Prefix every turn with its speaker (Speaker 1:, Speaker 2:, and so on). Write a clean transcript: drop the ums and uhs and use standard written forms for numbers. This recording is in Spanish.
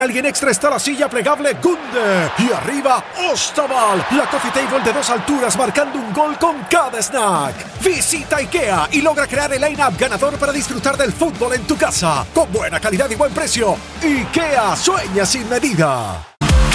Speaker 1: Alguien extra está la silla plegable Gunde. Y arriba, Ostaval, la coffee table de 2 alturas marcando un gol con cada snack. Visita IKEA y logra crear el line-up ganador para disfrutar del fútbol en tu casa. Con buena calidad y buen precio. IKEA, sueña sin medida.